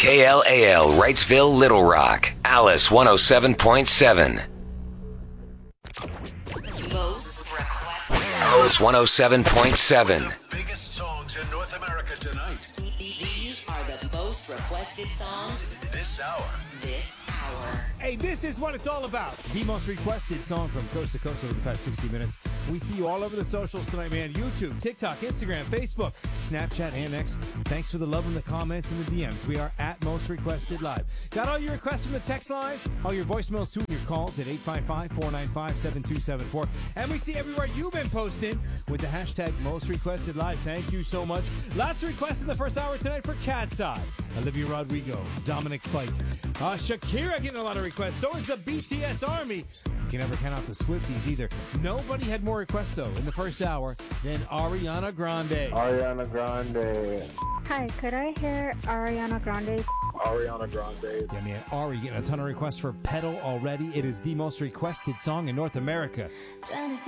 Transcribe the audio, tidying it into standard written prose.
KLAL, Wrightsville, Little Rock, Alice 107.7. Alice 107.7. Biggest songs in North America tonight. These are the most requested songs This hour. this hour. Hey, this is what it's all about. The most requested song from coast to coast over the past 60 minutes. We see you all over the socials tonight, man. YouTube, TikTok, Instagram, Facebook, Snapchat, and X. Thanks for the love and the comments and the DMs. We are at Most Requested Live. Got all your requests from the text line, all your voicemails too, and your calls at 855-495-7274. And we see everywhere you've been posting with the hashtag Most Requested Live. Thank you so much. Lots of requests in the first hour tonight for Cat's Eye. Olivia Rodrigo, Dominic Fike, Shakira getting a lot of requests. So is the BTS Army. You can never count out the Swifties either. Nobody had more requests, though, in the first hour than Ariana Grande. Ariana Grande. Hi, could I hear Ariana Grande? Ariana Grande. Yeah, man, Ari getting a ton of requests for Pedal already. It is the most requested song in North America.